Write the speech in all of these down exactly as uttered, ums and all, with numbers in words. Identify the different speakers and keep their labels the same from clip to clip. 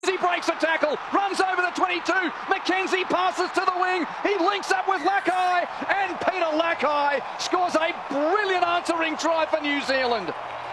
Speaker 1: He breaks the tackle, runs over the twenty-two, McKenzie passes to the wing, he links up with Lackey, and Peter Lackey scores a brilliant answering try for New Zealand.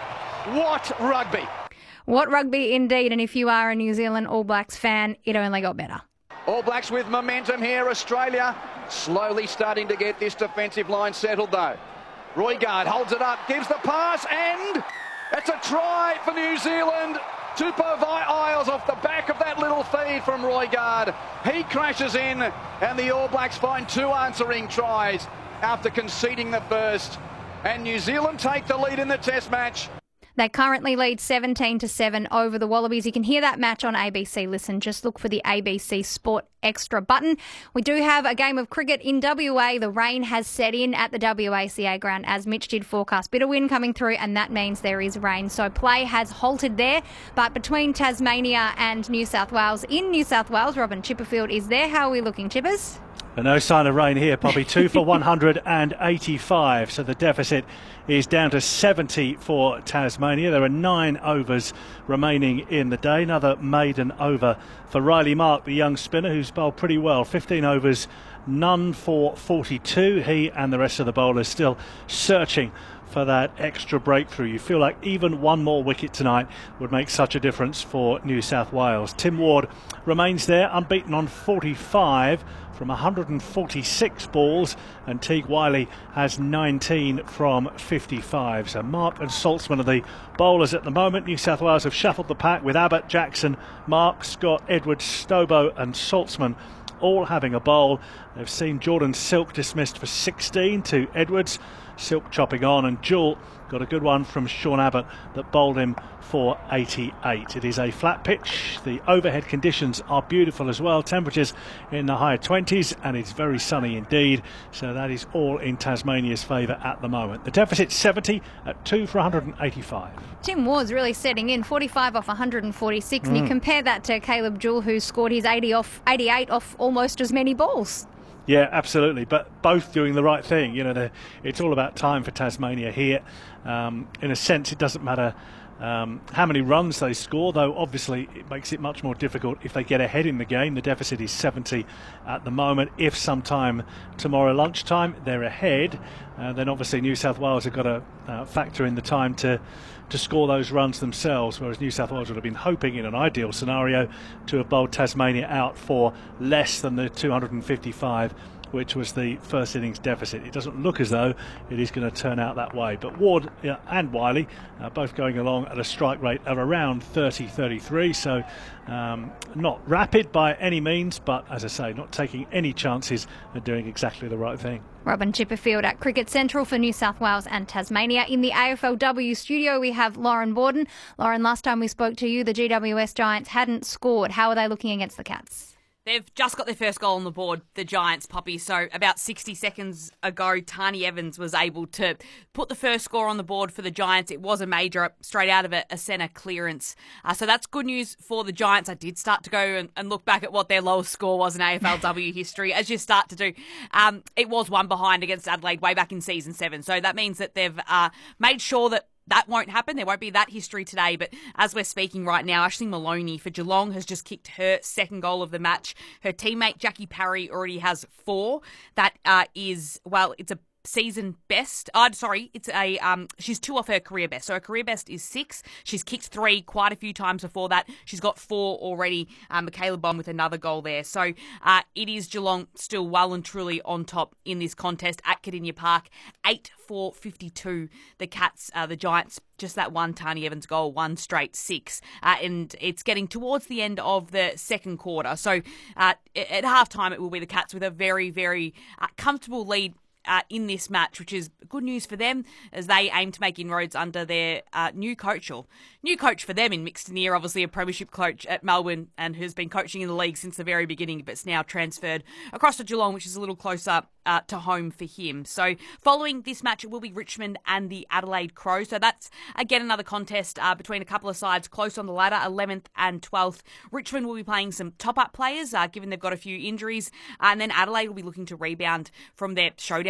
Speaker 1: What rugby.
Speaker 2: What rugby indeed, and if you are a New Zealand All Blacks fan, it only got better.
Speaker 1: All Blacks with momentum here, Australia slowly starting to get this defensive line settled though. Roigard holds it up, gives the pass, and it's a try for New Zealand. Tupou Vai'aile off the back of that little feed from Roigard. He crashes in, and the All Blacks find two answering tries after conceding the first. And New Zealand take the lead in the Test match.
Speaker 2: They currently lead seventeen to seven over the Wallabies. You can hear that match on A B C Listen. Just look for the A B C Sport Extra button. We do have a game of cricket in W A. The rain has set in at the W A C A ground, as Mitch did forecast. Bit of wind coming through, and that means there is rain. So play has halted there. But between Tasmania and New South Wales, in New South Wales, Robin Chipperfield is there. How are we looking, Chippers?
Speaker 3: No sign of rain here, Poppy. Two for one hundred eighty-five. So the deficit is down to seventy for Tasmania. There are nine overs remaining in the day. Another maiden over for Riley Mark, the young spinner, who's bowled pretty well. fifteen overs, none for forty-two. He and the rest of the bowlers still searching for that extra breakthrough. You feel like even one more wicket tonight would make such a difference for New South Wales. Tim Ward remains there, unbeaten on forty-five from one hundred forty-six balls, and Teague Wiley has nineteen from fifty-five. So Mark and Saltzman are the bowlers at the moment. New South Wales have shuffled the pack with Abbott, Jackson, Mark, Scott, Edwards, Stobo and Saltzman all having a bowl. They've seen Jordan Silk dismissed for sixteen to Edwards. Silk chopping on, and Jewell got a good one from Sean Abbott that bowled him for eighty-eight. It is a flat pitch. The overhead conditions are beautiful as well. Temperatures in the higher twenties, and it's very sunny indeed. So that is all in Tasmania's favour at the moment. The deficit seventy at two for one hundred eighty-five.
Speaker 2: Tim Ward's really setting in, forty-five off one hundred forty-six, mm. and you compare that to Caleb Jewell, who scored his eighty off, eighty-eight off almost as many balls.
Speaker 3: Yeah, absolutely. But both doing the right thing. You know, it's all about time for Tasmania here. Um, in a sense, it doesn't matter um, how many runs they score, though obviously it makes it much more difficult if they get ahead in the game. The deficit is seventy at the moment. If sometime tomorrow lunchtime they're ahead, uh, then obviously New South Wales have got to uh, factor in the time to to score those runs themselves, whereas New South Wales would have been hoping in an ideal scenario to have bowled Tasmania out for less than the two hundred fifty-five, which was the first innings deficit. It doesn't look as though it is going to turn out that way. But Ward uh, and Wiley uh, both going along at a strike rate of around thirty thirty-three, so um, not rapid by any means, but as I say, not taking any chances and doing exactly the right thing.
Speaker 2: Robin Chipperfield at Cricket Central for New South Wales and Tasmania. In the A F L W studio, we have Lauren Borden. Lauren, last time we spoke to you, the G W S Giants hadn't scored. How are they looking against the Cats?
Speaker 4: They've just got their first goal on the board, the Giants, Poppy. So about sixty seconds ago, Tani Evans was able to put the first score on the board for the Giants. It was a major, straight out of a, a centre clearance. Uh, so that's good news for the Giants. I did start to go and, and look back at what their lowest score was in A F L W history, as you start to do. Um, it was one behind against Adelaide way back in season seven. So that means that they've uh, made sure that that won't happen. There won't be that history today. But as we're speaking right now, Ashley Maloney for Geelong has just kicked her second goal of the match. Her teammate Jackie Parry already has four. That uh, is, well, it's a season best. Uh, sorry, it's a um. She's two off her career best. So her career best is six. She's kicked three quite a few times before that. She's got four already. Um, Michaela Bond with another goal there. So uh, it is Geelong still well and truly on top in this contest at Cardinia Park. Eight for fifty-two. The Cats, uh, the Giants, just that one Tani Evans goal, one straight six. Uh, and it's getting towards the end of the second quarter. So uh, at halftime, it will be the Cats with a very, very uh, comfortable lead Uh, in this match, which is good news for them as they aim to make inroads under their uh, new coach, or new coach for them in Mick Stanier, obviously a premiership coach at Melbourne and who's been coaching in the league since the very beginning, but it's now transferred across to Geelong, which is a little closer uh, to home for him. So following this match, it will be Richmond and the Adelaide Crows. So that's, again, another contest uh, between a couple of sides close on the ladder, eleventh and twelfth. Richmond will be playing some top-up players, uh, given they've got a few injuries, uh, and then Adelaide will be looking to rebound from their showdown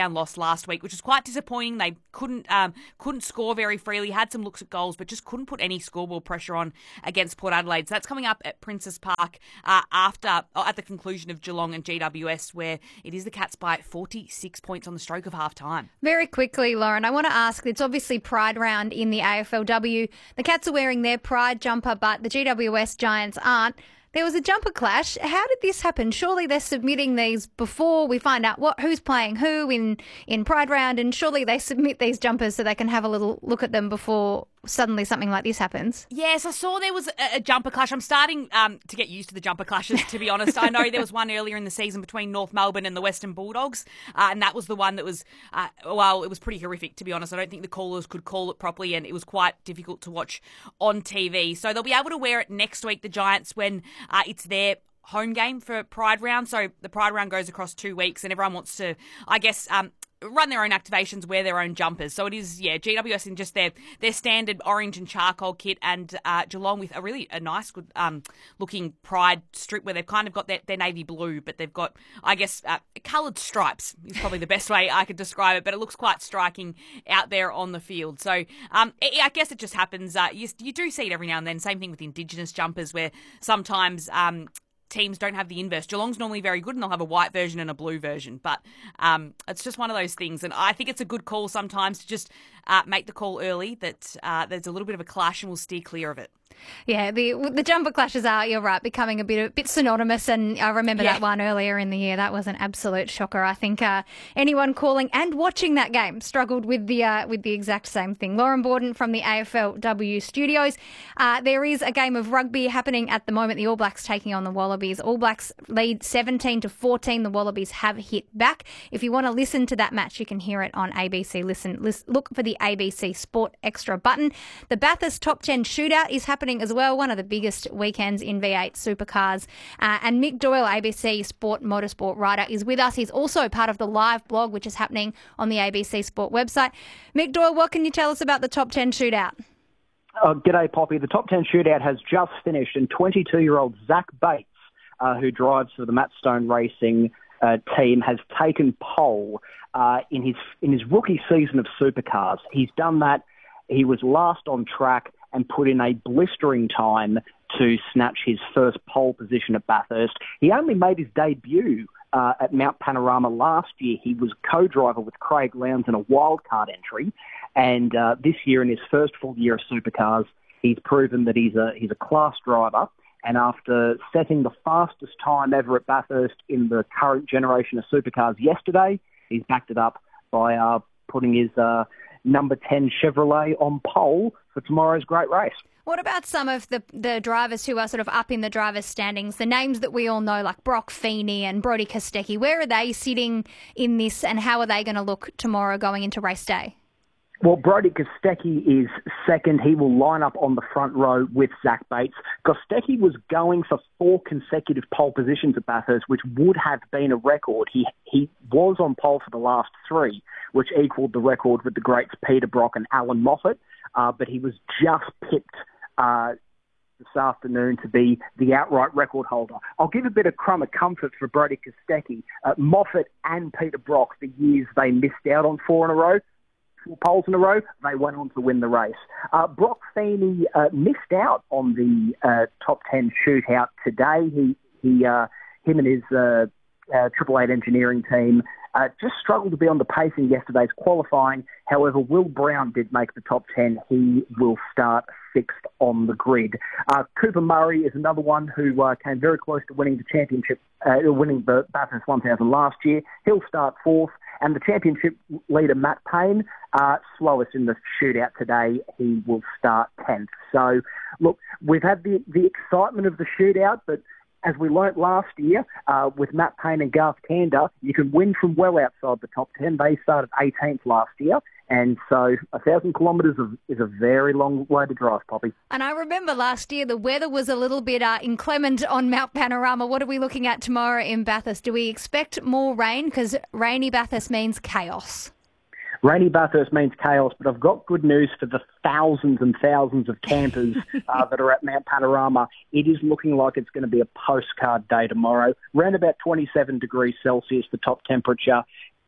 Speaker 4: round loss last week, which was quite disappointing. They couldn't um, couldn't score very freely, had some looks at goals, but just couldn't put any scoreboard pressure on against Port Adelaide. So that's coming up at Princes Park uh, after or at the conclusion of Geelong and G W S, where it is the Cats by forty-six points on the stroke of half time.
Speaker 2: Very quickly, Lauren, I want to ask, it's obviously Pride round in the A F L W. The Cats are wearing their Pride jumper, but the G W S Giants aren't. There was a jumper clash. How did this happen? Surely they're submitting these before we find out what who's playing who in, in Pride round, and surely they submit these jumpers so they can have a little look at them before suddenly something like this happens.
Speaker 4: Yes, I saw there was a, a jumper clash. I'm starting um, to get used to the jumper clashes, to be honest. I know there was one earlier in the season between North Melbourne and the Western Bulldogs, uh, and that was the one that was, uh, well, it was pretty horrific, to be honest. I don't think the callers could call it properly, and it was quite difficult to watch on T V. So they'll be able to wear it next week, the Giants, when uh, it's their home game for Pride round. So the Pride round goes across two weeks, and everyone wants to, I guess, um, run their own activations, wear their own jumpers. So it is, yeah, G W S in just their their standard orange and charcoal kit, and uh, Geelong with a really a nice, good um, looking Pride strip where they've kind of got their, their navy blue, but they've got, I guess, uh, coloured stripes is probably the best way I could describe it, but it looks quite striking out there on the field. So um, I guess it just happens. Uh, you, you do see it every now and then. Same thing with Indigenous jumpers, where sometimes Um, teams don't have the inverse. Geelong's normally very good and they'll have a white version and a blue version, but um, it's just one of those things, and I think it's a good call sometimes to just uh, make the call early that uh, there's a little bit of a clash and we'll steer clear of it.
Speaker 2: Yeah, the the jumper clashes are, you're right, becoming a bit a bit synonymous, and I remember
Speaker 4: Yeah.
Speaker 2: that one earlier in the year. That was an absolute shocker. I think uh, anyone calling and watching that game struggled with the uh, with the exact same thing. Lauren Borden from the A F L W studios. Uh, there is a game of rugby happening at the moment. The All Blacks taking on the Wallabies. All Blacks lead seventeen to fourteen. The Wallabies have hit back. If you want to listen to that match, you can hear it on A B C Listen. Listen look for the A B C Sport Extra button. The Bathurst Top ten Shootout is happening as well, one of the biggest weekends in V eight supercars. Uh, and Mick Doyle, A B C Sport Motorsport writer, is with us. He's also part of the live blog, which is happening on the A B C Sport website. Mick Doyle, what can you tell us about the Top ten Shootout?
Speaker 5: Oh, g'day, Poppy. The Top ten Shootout has just finished, and twenty-two-year-old Zach Bates, uh, who drives for the Matt Stone Racing uh, team, has taken pole uh, in his in his rookie season of supercars. He's done that. He was last on track and put in a blistering time to snatch his first pole position at Bathurst. He only made his debut uh, at Mount Panorama last year. He was co-driver with Craig Lowndes in a wildcard entry, and uh, this year, in his first full year of supercars, he's proven that he's a he's a class driver. And after setting the fastest time ever at Bathurst in the current generation of supercars yesterday, he's backed it up by uh, putting his uh, number ten Chevrolet on pole for tomorrow's great race.
Speaker 2: What about some of the, the drivers who are sort of up in the drivers' standings, the names that we all know, like Brock Feeney and Brodie Kostecki? Where are they sitting in this, and how are they going to look tomorrow going into race day?
Speaker 5: Well, Brodie Kostecki is second. He will line up on the front row with Zach Bates. Kostecki was going for four consecutive pole positions at Bathurst, which would have been a record. He he was on pole for the last three, which equalled the record with the greats Peter Brock and Alan Moffat, uh, but he was just pipped uh, this afternoon to be the outright record holder. I'll give a bit of crumb of comfort for Brodie Kostecki. Uh, Moffat and Peter Brock, the years they missed out on four in a row, four poles in a row, they went on to win the race. Uh, Brock Feeney uh, missed out on the uh, top ten shootout today. He, he, uh, him and his uh, uh, Triple Eight engineering team uh, just struggled to be on the pace in yesterday's qualifying. However, Will Brown did make the top ten. He will start sixth on the grid. Uh, Cooper Murray is another one who uh, came very close to winning the championship, uh, winning the Bathurst one thousand last year. He'll start fourth. And the championship leader, Matt Payne, uh, slowest in the shootout today. He will start tenth. So, look, we've had the, the excitement of the shootout, but as we learnt last year, uh, with Matt Payne and Garth Tander, you can win from well outside the top ten. They started eighteenth last year. And so a thousand kilometres is a very long way to drive, Poppy.
Speaker 2: And I remember last year the weather was a little bit uh, inclement on Mount Panorama. What are we looking at tomorrow in Bathurst? Do we expect more rain? Because rainy Bathurst means chaos.
Speaker 5: Rainy Bathurst means chaos, but I've got good news for the thousands and thousands of campers uh, that are at Mount Panorama. It is looking like it's going to be a postcard day tomorrow. Around about twenty-seven degrees Celsius, the top temperature.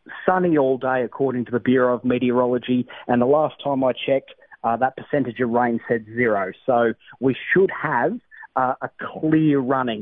Speaker 5: sunny all day, according to the Bureau of Meteorology. And the last time I checked, uh, that percentage of rain said zero. So we should have uh, a clear running